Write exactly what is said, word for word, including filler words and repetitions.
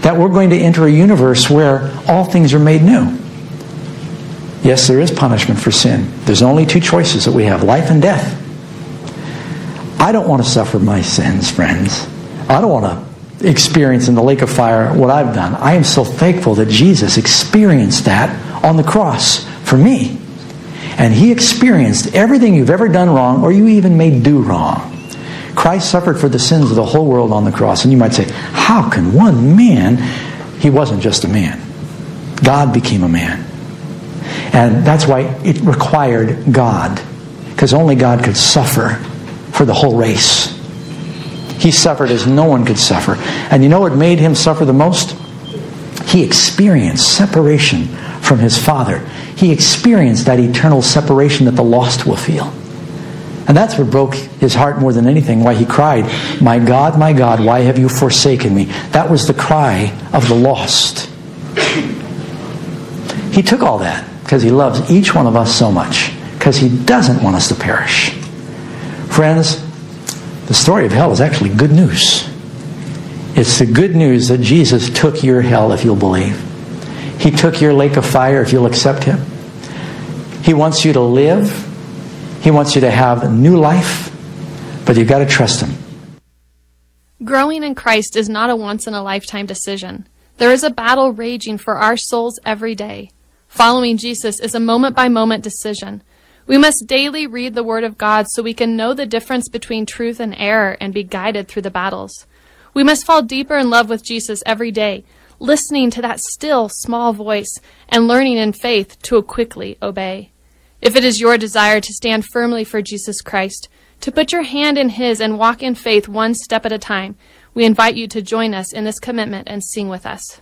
that we're going to enter a universe where all things are made new. Yes, there is punishment for sin. There's only two choices that we have, life and death. I don't want to suffer my sins, friends. I don't want to experience in the lake of fire what I've done. I am so thankful that Jesus experienced that on the cross for me. And He experienced everything you've ever done wrong or you even may do wrong. Christ suffered for the sins of the whole world on the cross. And you might say, how can one man? He wasn't just a man. God became a man. And that's why it required God. Because only God could suffer for the whole race. He suffered as no one could suffer. And you know what made Him suffer the most? He experienced separation from His Father. He experienced that eternal separation that the lost will feel. And that's what broke His heart more than anything, why He cried, "My God, my God, why have you forsaken me?" That was the cry of the lost. He took all that because He loves each one of us so much, because He doesn't want us to perish. Friends, the story of hell is actually good news. It's the good news that Jesus took your hell if you'll believe. He took your lake of fire if you'll accept Him. He wants you to live. He wants you to have a new life, but you've got to trust Him. Growing in Christ is not a once-in-a-lifetime decision. There is a battle raging for our souls every day. Following Jesus is a moment-by-moment decision. We must daily read the Word of God so we can know the difference between truth and error and be guided through the battles. We must fall deeper in love with Jesus every day, listening to that still, small voice and learning in faith to quickly obey. If it is your desire to stand firmly for Jesus Christ, to put your hand in His and walk in faith one step at a time, we invite you to join us in this commitment and sing with us.